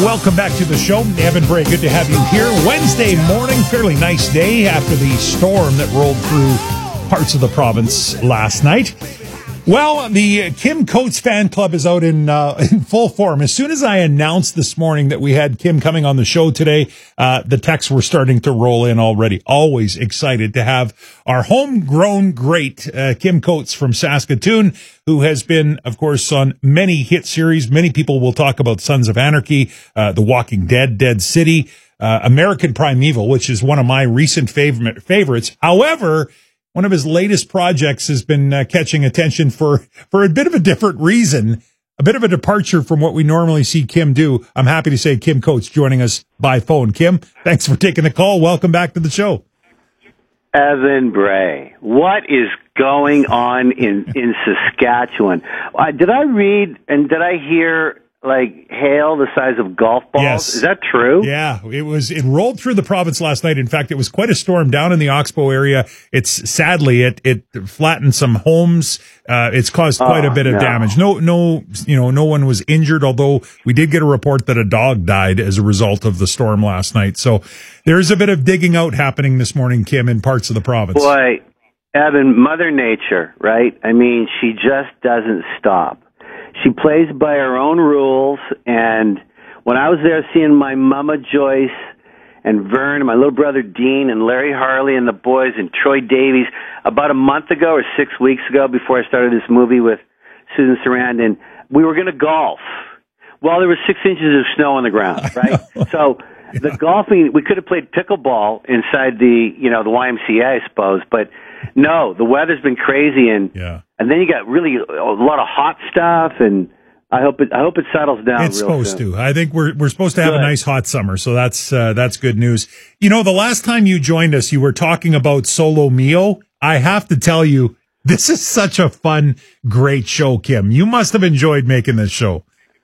Welcome back to the show. Evan Bray, good to have you here. Wednesday morning, fairly nice day after the storm that rolled through parts of the province last night. Well, the Kim Coates fan club is out in full form. As soon as I announced this morning that we had Kim coming on the show today, the texts were starting to roll in already. Always excited to have our homegrown great Kim Coates from Saskatoon, who has been, of course, on many hit series. Many people will talk about Sons of Anarchy, The Walking Dead, Dead City, American Primeval, which is one of my recent favorites. However, one of his latest projects has been catching attention for a bit of a different reason, a bit of a departure from what we normally see Kim do. I'm happy to say Kim Coates joining us by phone. Kim, thanks for taking the call. Welcome back to the show. Evan Bray, what is going on in Saskatchewan? Did I read and did I hear like hail the size of golf balls? Yes. Is that true? Yeah, it rolled through the province last night. In fact, it was quite a storm down in the Oxbow area. It's sadly it flattened some homes. It's caused quite a bit of damage. No one was injured, although we did get a report that a dog died as a result of the storm last night. So there's a bit of digging out happening this morning, Kim, in parts of the province. Boy, Evan, Mother Nature, right? I mean, she just doesn't stop. She plays by her own rules, and when I was there seeing my mama Joyce and Vern and my little brother Dean and Larry Harley and the boys and Troy Davies about a month ago or 6 weeks ago before I started this movie with Susan Sarandon, we were going to golf. Well, there was 6 inches of snow on the ground, right? So the golfing, we could have played pickleball inside the YMCA, I suppose, but no, the weather's been crazy, and then you got really a lot of hot stuff, and I hope it settles down. It's real supposed soon. to. I think we're supposed to have a nice hot summer, so that's good news. You know, the last time you joined us, you were talking about Solo Mio. I have to tell you, this is such a fun, great show, Kim. You must have enjoyed making this show.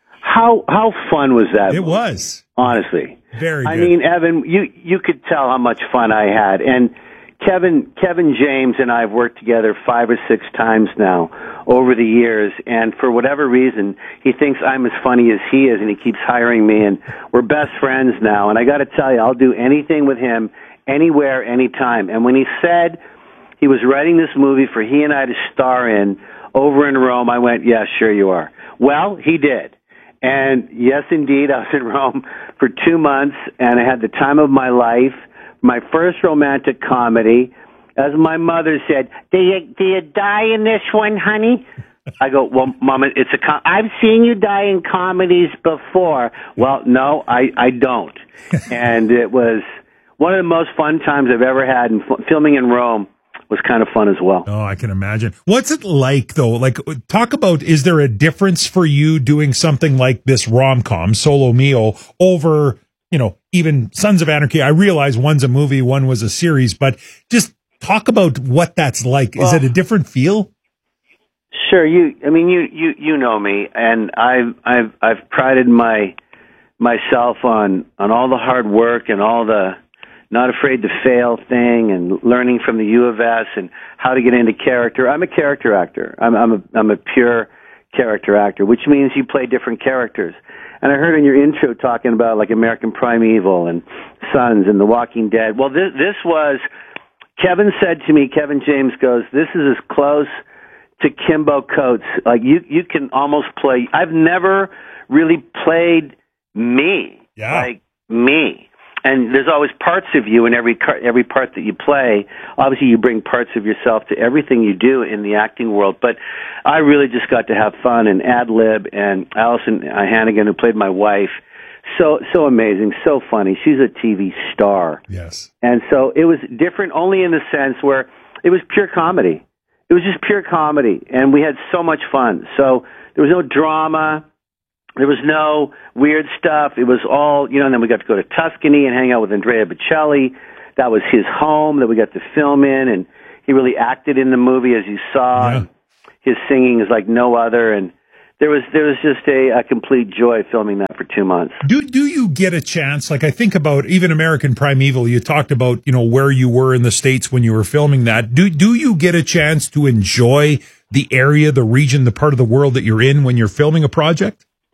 How fun was that? It was, honestly very good. I mean, Evan, you could tell how much fun I had, and Kevin James and I have worked together 5 or 6 times now over the years, and for whatever reason, he thinks I'm as funny as he is, and he keeps hiring me, and we're best friends now. And I got to tell you, I'll do anything with him, anywhere, anytime. And when he said he was writing this movie for he and I to star in over in Rome, I went, yeah, sure you are. Well, he did. And yes, indeed, I was in Rome for 2 months, and I had the time of my life. My first romantic comedy. As my mother said, do you die in this one, honey? I go, well, Mama, I've seen you die in comedies before. Well, no, I don't. And it was one of the most fun times I've ever had, and filming in Rome was kind of fun as well. Oh, I can imagine. What's it like, though? Like, talk about, is there a difference for you doing something like this rom-com, Solo Mio, over, even Sons of Anarchy? I realize one's a movie, one was a series, but just talk about what that's like. Is it a different feel? Sure. You know me, and I've prided myself on all the hard work and all the not afraid to fail thing, and learning from the U of S and how to get into character. I'm a character actor. I'm a pure character actor, which means you play different characters. And I heard in your intro talking about like American Primeval and Sons and The Walking Dead. Well, this was, Kevin said to me, Kevin James goes, this is as close to Kimbo Coates. Like you can almost play, I've never really played me. Yeah. Like me. And there's always parts of you in every part that you play. Obviously, you bring parts of yourself to everything you do in the acting world. But I really just got to have fun, and ad-lib, and Allison Hannigan, who played my wife, so amazing, so funny. She's a TV star. Yes. And so it was different only in the sense where it was pure comedy. It was just pure comedy, and we had so much fun. So there was no drama. There was no weird stuff. It was all, and then we got to go to Tuscany and hang out with Andrea Bocelli. That was his home that we got to film in, and he really acted in the movie, as you saw. Yeah. His singing is like no other, and there was just a complete joy filming that for 2 months. Do you get a chance? Like, I think about even American Primeval, you talked about, where you were in the States when you were filming that. Do you get a chance to enjoy the area, the region, the part of the world that you're in when you're filming a project?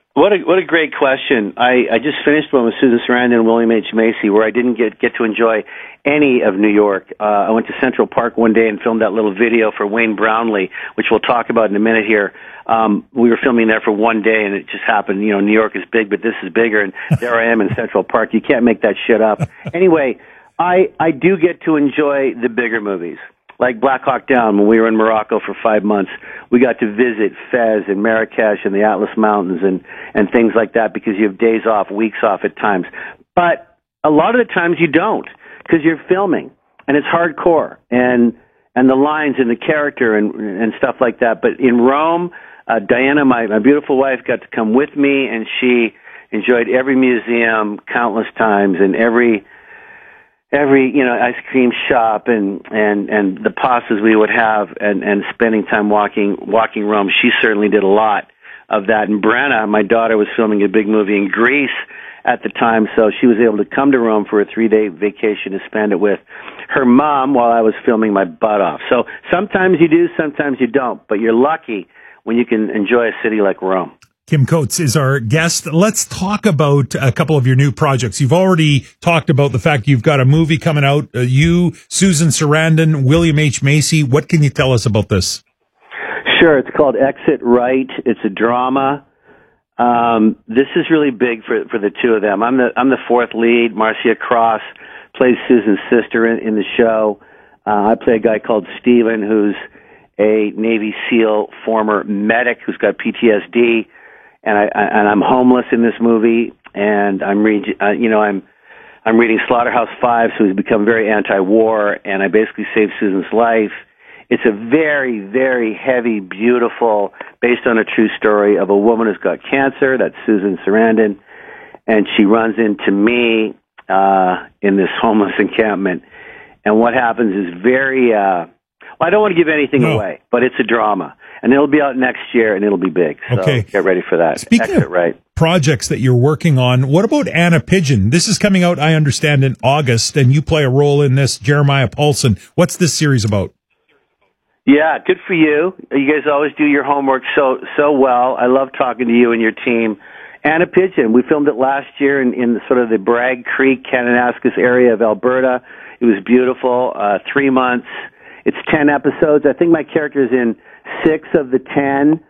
What a great question. I just finished one with Susan Sarandon and William H. Macy where I didn't get to enjoy any of New York. I went to Central Park one day and filmed that little video for Wayne Brownlee, which we'll talk about in a minute here. We were filming there for one day and it just happened. You know, New York is big, but this is bigger, and there I am in Central Park. You can't make that shit up. Anyway, I do get to enjoy the bigger movies. Like Black Hawk Down, when we were in Morocco for 5 months, we got to visit Fez and Marrakesh and the Atlas Mountains and things like that because you have days off, weeks off at times. But a lot of the times you don't because you're filming and it's hardcore and the lines and the character and stuff like that. But in Rome, Diana, my beautiful wife, got to come with me, and she enjoyed every museum countless times and every ice cream shop and the pastas we would have and spending time walking Rome. She certainly did a lot of that. And Brenna, my daughter, was filming a big movie in Greece at the time, so she was able to come to Rome for a 3-day vacation to spend it with her mom while I was filming my butt off. So sometimes you do, sometimes you don't, but you're lucky when you can enjoy a city like Rome. Kim Coates is our guest. Let's talk about a couple of your new projects. You've already talked about the fact you've got a movie coming out. You, Susan Sarandon, William H. Macy. What can you tell us about this? Sure. It's called Exit Right. It's a drama. This is really big for the two of them. I'm the fourth lead. Marcia Cross plays Susan's sister in the show. I play a guy called Steven, who's a Navy SEAL former medic who's got PTSD. And I'm homeless in this movie, and I'm reading Slaughterhouse-Five, so he's become very anti-war, and I basically saved Susan's life. It's a very, very heavy, beautiful, based on a true story of a woman who's got cancer. That's Susan Sarandon, and she runs into me in this homeless encampment. And what happens is very. I don't want to give anything away, but it's a drama. And it'll be out next year, and it'll be big. So get ready for that. Speaking of projects that you're working on, what about Anna Pigeon? This is coming out, I understand, in August, and you play a role in this, Jeremiah Paulson. What's this series about? Yeah, good for you. You guys always do your homework so well. I love talking to you and your team. Anna Pigeon, we filmed it last year in sort of the Bragg Creek, Kananaskis area of Alberta. It was beautiful. 3 months. It's 10 episodes. I think my character is in 6 of the 10.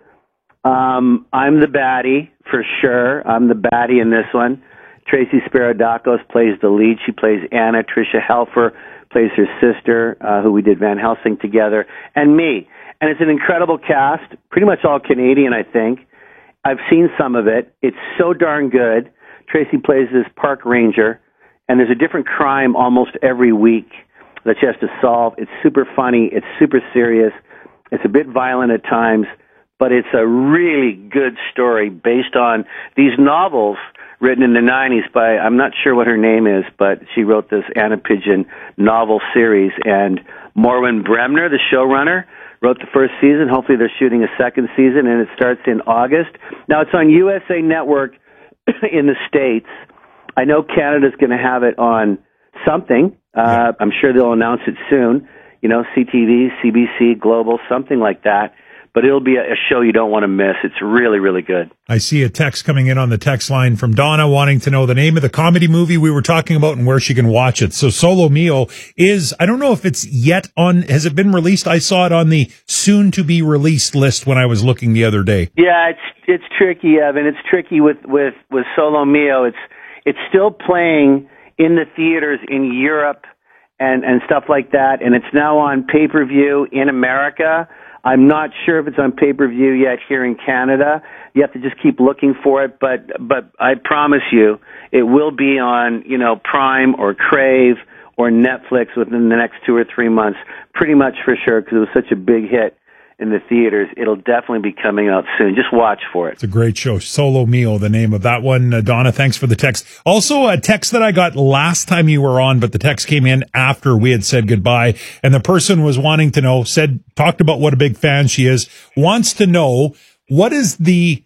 I'm the baddie, for sure. I'm the baddie in this one. Tracy Sparadakos plays the lead. She plays Anna. Tricia Helfer plays her sister, who we did Van Helsing together, and me. And it's an incredible cast, pretty much all Canadian, I think. I've seen some of it. It's so darn good. Tracy plays this park ranger, and there's a different crime almost every week that she has to solve. It's super funny. It's super serious. It's a bit violent at times, but it's a really good story based on these novels written in the 90s by, I'm not sure what her name is, but she wrote this Anna Pigeon novel series. And Morwen Bremner, the showrunner, wrote the first season. Hopefully they're shooting a second season, and it starts in August. Now, it's on USA Network in the States. I know Canada's going to have it on something. I'm sure they'll announce it soon. You know, CTV, CBC, Global, something like that. But it'll be a show you don't want to miss. It's really, really good. I see a text coming in on the text line from Donna wanting to know the name of the comedy movie we were talking about and where she can watch it. So Solo Mio is, I don't know if it's yet on, has it been released? I saw it on the soon to be released list when I was looking the other day. Yeah, it's tricky, Evan. It's tricky with Solo Mio. It's still playing in the theaters in Europe and stuff like that, and it's now on pay-per-view in America. I'm not sure if it's on pay-per-view yet here in Canada. You have to just keep looking for it, but I promise you it will be on, Prime or Crave or Netflix within the next 2 or 3 months, pretty much for sure, because it was such a big hit in the theaters. It'll definitely be coming out soon. Just watch for it. It's a great show. Solo Mio, the name of that one. Donna, thanks for the text. Also, a text that I got last time you were on, but the text came in after we had said goodbye. And the person was wanting to know, talked about what a big fan she is, wants to know, what is the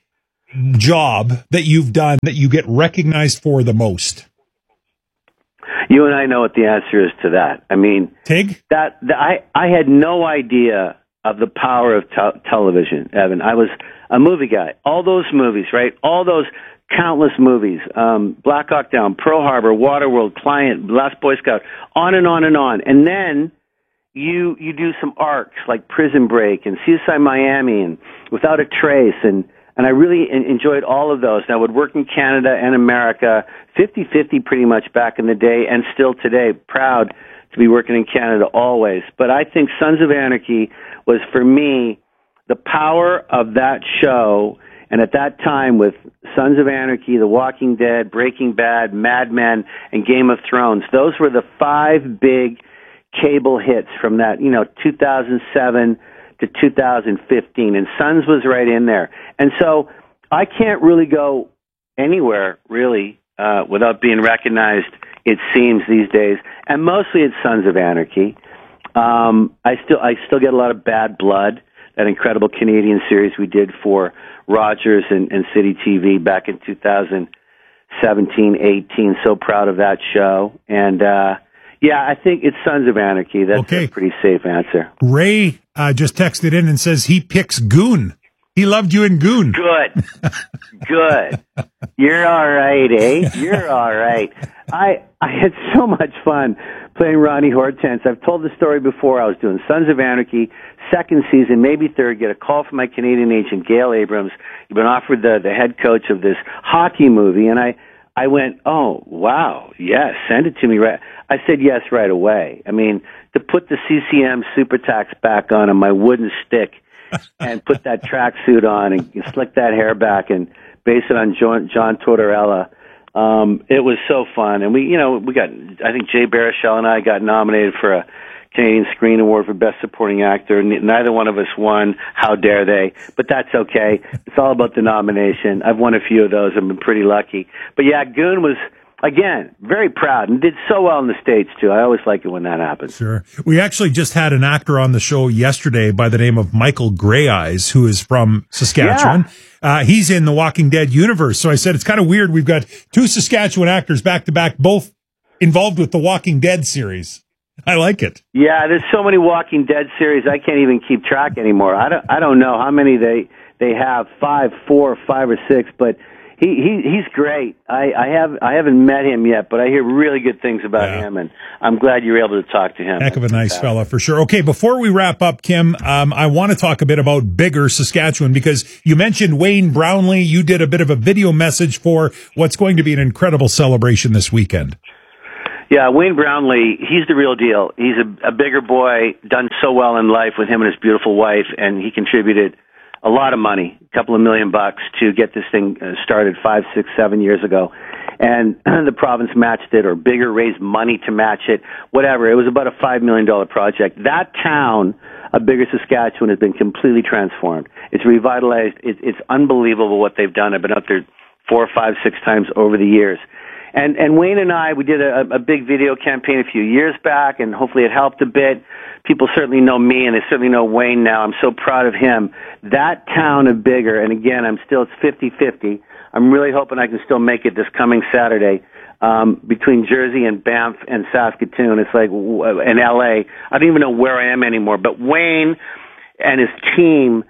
job that you've done that you get recognized for the most? You and I know what the answer is to that. I mean, TIG? I had no idea of the power of television, Evan. I was a movie guy. All those movies, right? All those countless movies. Black Hawk Down, Pearl Harbor, Waterworld, Client, Last Boy Scout, on and on and on. And then you do some arcs like Prison Break and CSI Miami and Without a Trace, and I really enjoyed all of those. And I would work in Canada and America, 50-50 pretty much back in the day, and still today, proud to be working in Canada always. But I think Sons of Anarchy was, for me, the power of that show. And at that time, with Sons of Anarchy, The Walking Dead, Breaking Bad, Mad Men, and Game of Thrones, those were the 5 big cable hits from that, 2007 to 2015. And Sons was right in there. And so I can't really go anywhere, really, without being recognized, it seems, these days. And mostly it's Sons of Anarchy. I still get a lot of Bad Blood, that incredible Canadian series we did for Rogers and City TV back in 2017, 18. So proud of that show. And, I think it's Sons of Anarchy. That's a pretty safe answer. Ray just texted in and says he picks Goon. He loved you in Goon. Good. You're all right, eh? You're all right. I had so much fun playing Ronnie Hortense. I've told the story before. I was doing Sons of Anarchy, second season, maybe third, get a call from my Canadian agent, Gail Abrams. You've been offered the head coach of this hockey movie. And I went, oh, wow, yes, send it to me. Right. I said yes right away. I mean, to put the CCM Super Tax back on my wooden stick and put that tracksuit on and slick that hair back and base it on John Tortorella. It was so fun. And we got, I think Jay Baruchel and I got nominated for a Canadian Screen Award for Best Supporting Actor. Neither one of us won. How dare they? But that's okay. It's all about the nomination. I've won a few of those. I've been pretty lucky. But yeah, Goon was, again, very proud and did so well in the States, too. I always like it when that happens. Sure. We actually just had an actor on the show yesterday by the name of Michael Greyeyes, who is from Saskatchewan. Yeah. He's in the Walking Dead universe. So I said, it's kind of weird. We've got 2 Saskatchewan actors back to back, both involved with the Walking Dead series. I like it. Yeah, there's so many Walking Dead series, I can't even keep track anymore. I don't know how many they have, 5, 4, 5 or 6, but he's great. I haven't met him yet, but I hear really good things about him, and I'm glad you were able to talk to him. Heck of a nice fella, for sure. Okay, before we wrap up, Kim, I want to talk a bit about Bigger Saskatchewan, because you mentioned Wayne Brownlee. You did a bit of a video message for what's going to be an incredible celebration this weekend. Yeah, Wayne Brownlee, he's the real deal. He's a bigger boy, done so well in life with him and his beautiful wife, and he contributed a lot of money, a couple of $1 million to get this thing started 5, 6, 7 years ago. And the province matched it, or Bigger raised money to match it, whatever. It was about a $5 million project. That town of Bigger Saskatchewan has been completely transformed. It's revitalized. It's unbelievable what they've done. I've been up there 4, 5, 6 times over the years. And Wayne and I, we did a big video campaign a few years back, and hopefully it helped a bit. People certainly know me, and they certainly know Wayne now. I'm so proud of him. That town of Bigger, and again, it's 50-50. I'm really hoping I can still make it this coming Saturday. Between Jersey and Banff and Saskatoon, it's like, in LA, I don't even know where I am anymore. But Wayne and his team,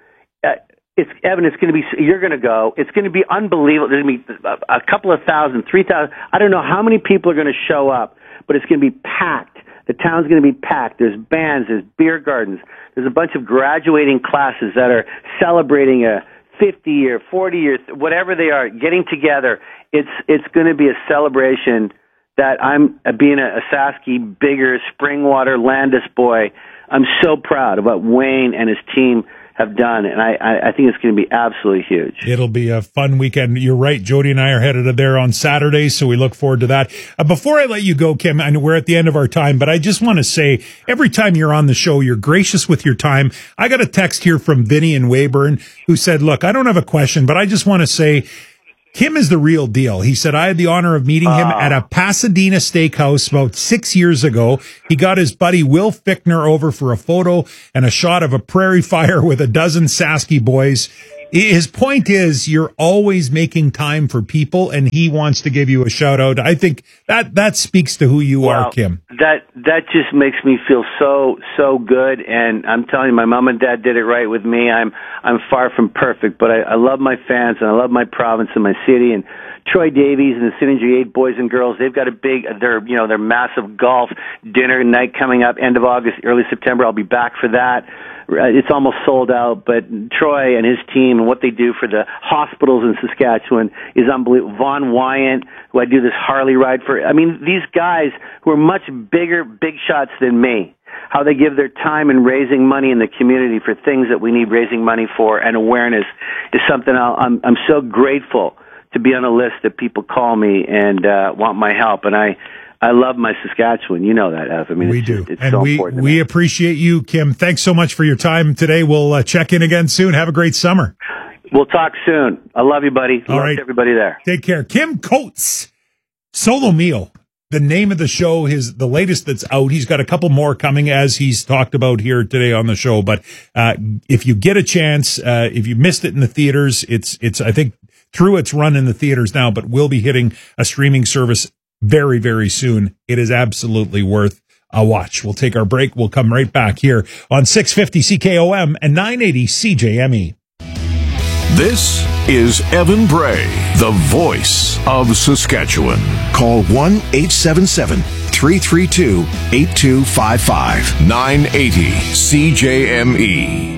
Evan, it's going to be, you're going to go. It's going to be unbelievable. There's going to be a couple of thousand, 3,000. I don't know how many people are going to show up, but it's going to be packed. The town's going to be packed. There's bands, there's beer gardens. There's a bunch of graduating classes that are celebrating a 50-year, 40-year, whatever they are, getting together. It's going to be a celebration that I'm, being a Sasky, Bigger, Springwater, Landis boy, I'm so proud of what Wayne and his team have done, and I think it's going to be absolutely huge. It'll be a fun weekend. You're right. Jody and I are headed there on Saturday, so we look forward to that. Before I let you go, Kim, I know we're at the end of our time, but I just want to say, every time you're on the show, you're gracious with your time. I got a text here from Vinny in Weyburn who said, look, I don't have a question, but I just want to say, Kim is the real deal. He said, I had the honor of meeting him at a Pasadena steakhouse about 6 years ago. He got his buddy Will Fichtner over for a photo and a shot of a prairie fire with a dozen Sasky boys. his point is you're always making time for people, and he wants to give you a shout out. I think that speaks to who you are, Kim. That just makes me feel so good, and I'm telling you, my mom and dad did it right with me. I'm far from perfect, but I love my fans, and I love my province and my city, and Troy Davies and the Synergy 8 boys and girls, they've got their massive golf dinner night coming up end of August, early September. I'll be back for that. It's almost sold out, but Troy and his team and what they do for the hospitals in Saskatchewan is unbelievable. Vaughn Wyant, who I do this Harley ride for. I mean, these guys who are much bigger, big shots than me, how they give their time in raising money in the community for things that we need raising money for, and awareness is something I'm so grateful to be on a list that people call me and want my help. And I love my Saskatchewan. You know that, Ev. I mean, we do. It's and so important. We appreciate you, Kim. Thanks so much for your time today. We'll check in again soon. Have a great summer. We'll talk soon. I love you, buddy. All right. Everybody there. Take care. Kim Coates, Solo Meal. The name of the show is the latest that's out. He's got a couple more coming, as he's talked about here today on the show. But if you get a chance, if you missed it in the theaters, it's I think through its run in the theaters now, but will be hitting a streaming service very, very soon. It is absolutely worth a watch. We'll take our break. We'll come right back here on 650 CKOM and 980 CJME. This is Evan Bray, the voice of Saskatchewan. Call 1-877-332-8255. 980 CJME.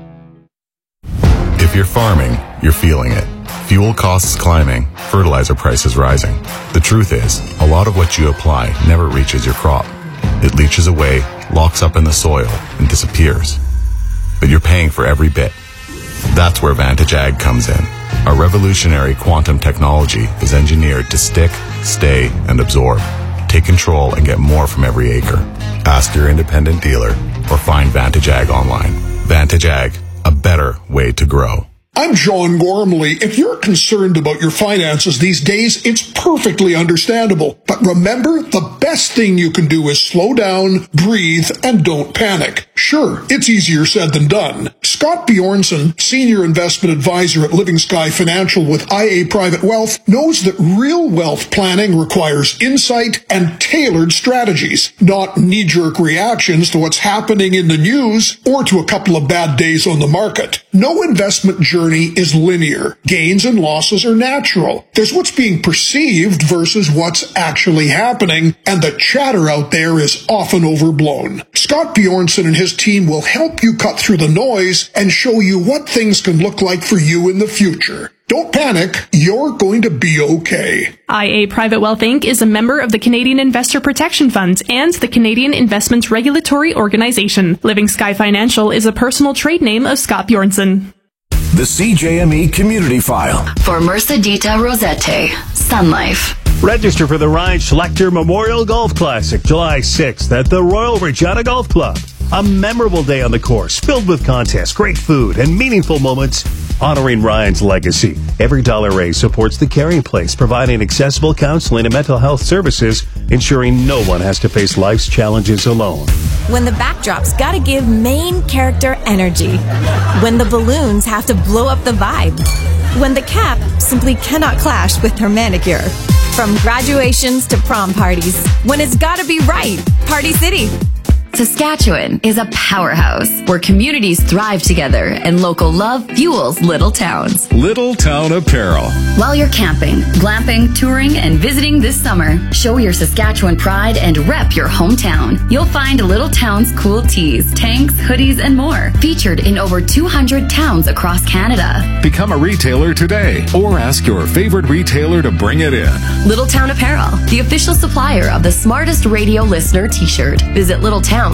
If you're farming, you're feeling it. Fuel costs climbing, fertilizer prices rising. The truth is, a lot of what you apply never reaches your crop. It leaches away, locks up in the soil, and disappears. But you're paying for every bit. That's where Vantage Ag comes in. Our revolutionary quantum technology is engineered to stick, stay, and absorb. Take control and get more from every acre. Ask your independent dealer or find Vantage Ag online. Vantage Ag, a better way to grow. I'm John Gormley. If you're concerned about your finances these days, it's perfectly understandable. But remember, the best thing you can do is slow down, breathe, and don't panic. Sure, it's easier said than done. Scott Bjornson, Senior Investment Advisor at Living Sky Financial with IA Private Wealth, knows that real wealth planning requires insight and tailored strategies, not knee-jerk reactions to what's happening in the news or to a couple of bad days on the market. No investment journey is linear. Gains and losses are natural. There's what's being perceived versus what's actually happening, and the chatter out there is often overblown. Scott Bjornson and his team will help you cut through the noise and show you what things can look like for you in the future. Don't panic, you're going to be okay. IA Private Wealth Inc. is a member of the Canadian Investor Protection Fund and the Canadian Investments Regulatory Organization. Living Sky Financial is a personal trade name of Scott Bjornson. The CJME Community File. For Mercedita Rosette, Sun Life. Register for the Ryan Schlechter Memorial Golf Classic, July 6th at the Royal Regina Golf Club. A memorable day on the course, filled with contests, great food, and meaningful moments honoring Ryan's legacy. Every dollar raised supports the Caring Place, providing accessible counseling and mental health services, ensuring no one has to face life's challenges alone. When the backdrop's gotta give main character energy. When the balloons have to blow up the vibe. When the cap simply cannot clash with her manicure. From graduations to prom parties. When it's gotta be right. Party City. Saskatchewan is a powerhouse where communities thrive together and local love fuels little towns. Little Town Apparel. While you're camping, glamping, touring, and visiting this summer, show your Saskatchewan pride and rep your hometown. You'll find Little Town's cool tees, tanks, hoodies, and more, featured in over 200 towns across Canada. Become a retailer today or ask your favorite retailer to bring it in. Little Town Apparel, the official supplier of the Smartest Radio Listener t-shirt. Visit littletowns.com.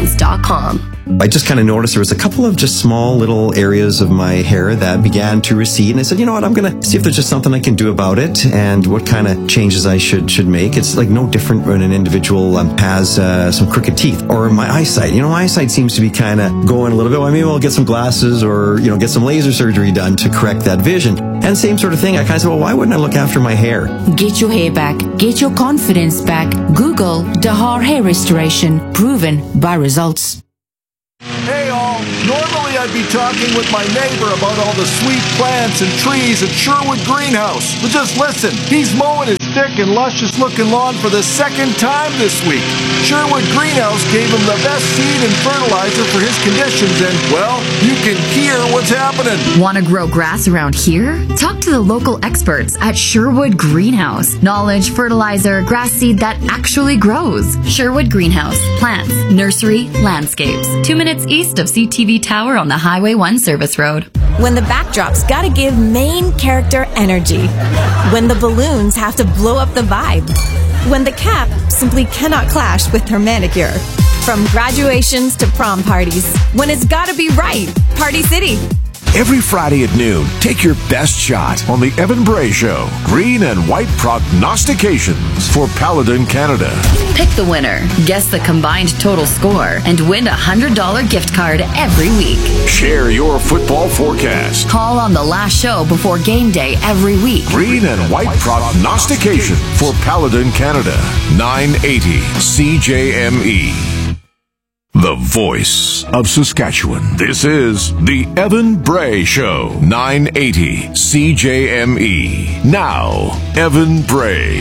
I just kind of noticed there was a couple of just small little areas of my hair that began to recede, and I said, you know what, I'm going to see if there's just something I can do about it and what kind of changes I should make. It's like no different when an individual has some crooked teeth or my eyesight. My eyesight seems to be kind of going a little bit. Well, maybe I'll get some glasses or, get some laser surgery done to correct that vision. And same sort of thing. I kind of said, well, why wouldn't I look after my hair? Get your hair back. Get your confidence back. Google Dahar Hair Restoration. Proven by results. Hey all, normally I'd be talking with my neighbor about all the sweet plants and trees at Sherwood Greenhouse. But just listen, he's mowing his thick and luscious-looking lawn for the second time this week. Sherwood Greenhouse gave him the best seed and fertilizer for his conditions, and, well, you can hear what's happening. Want to grow grass around here? Talk to the local experts at Sherwood Greenhouse. Knowledge, fertilizer, grass seed that actually grows. Sherwood Greenhouse. Plants, nursery, landscapes. 2 minutes east of CTV Tower on the Highway 1 service road. When the backdrop's gotta give main character energy. When the balloons have to blow up the vibe. When the cap simply cannot clash with her manicure. From graduations to prom parties. When it's gotta be right. Party City. Every Friday at noon, take your best shot on the Evan Bray Show. Green and white prognostications for Paladin Canada. Pick the winner, guess the combined total score, and win a $100 gift card every week. Share your football forecast. Call on the last show before game day every week. Green and white prognostication for Paladin Canada. 980 CJME. The voice of Saskatchewan. This is the Evan Bray Show. 980 CJME. Now, Evan Bray.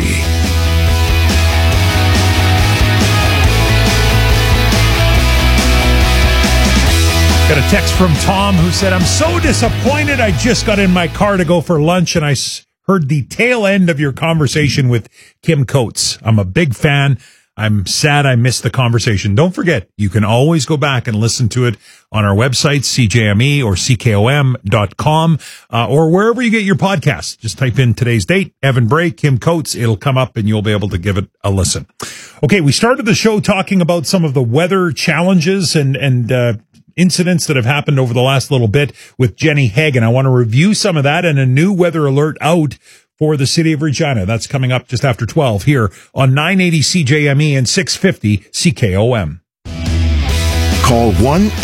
Got a text from Tom who said, I'm so disappointed. I just got in my car to go for lunch and I heard the tail end of your conversation with Kim Coates. I'm a big fan. I'm sad I missed the conversation. Don't forget, you can always go back and listen to it on our website, CJME or CKOM.com, or wherever you get your podcasts. Just type in today's date, Evan Bray, Kim Coates. It'll come up and you'll be able to give it a listen. Okay, we started the show talking about some of the weather challenges and incidents that have happened over the last little bit with Jenny Hagen. I want to review some of that and a new weather alert out for the city of Regina. That's coming up just after 12 here on 980 CJME and 650 CKOM. Call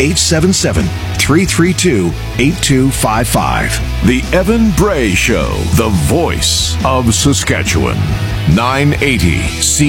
1-877-332-8255. The Evan Bray Show, the voice of Saskatchewan. 980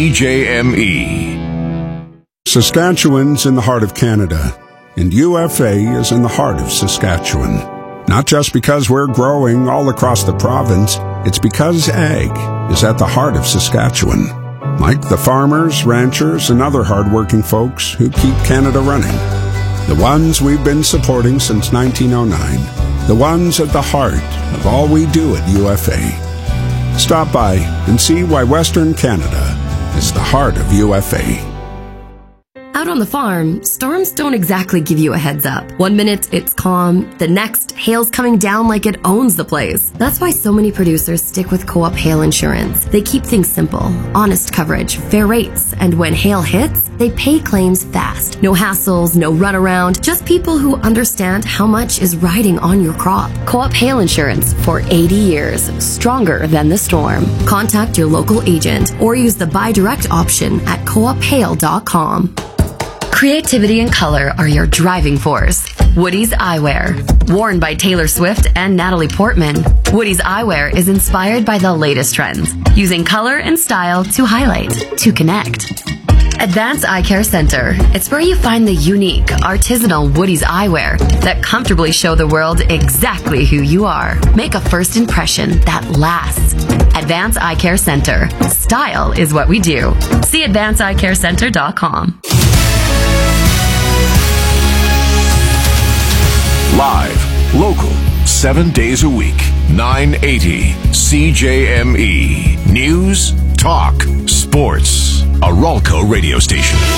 CJME. Saskatchewan's in the heart of Canada, and UFA is in the heart of Saskatchewan. Not just because we're growing all across the province, it's because ag is at the heart of Saskatchewan. Like the farmers, ranchers, and other hardworking folks who keep Canada running. The ones we've been supporting since 1909. The ones at the heart of all we do at UFA. Stop by and see why Western Canada is the heart of UFA. Out on the farm, storms don't exactly give you a heads up. 1 minute it's calm, the next hail's coming down like it owns the place. That's why so many producers stick with Co-op Hail Insurance. They keep things simple, honest coverage, fair rates, and when hail hits, they pay claims fast. No hassles, no runaround, just people who understand how much is riding on your crop. Co-op Hail Insurance for 80 years, stronger than the storm. Contact your local agent or use the buy direct option at coophail.com. Creativity and color are your driving force. Woody's Eyewear. Worn by Taylor Swift and Natalie Portman, Woody's Eyewear is inspired by the latest trends, using color and style to highlight, to connect. Advanced Eye Care Center. It's where you find the unique, artisanal Woody's Eyewear that comfortably show the world exactly who you are. Make a first impression that lasts. Advanced Eye Care Center. Style is what we do. See advancedeyecarecenter.com. Live, local, 7 days a week. 980 CJME. News, talk, sports. A Ralco radio station.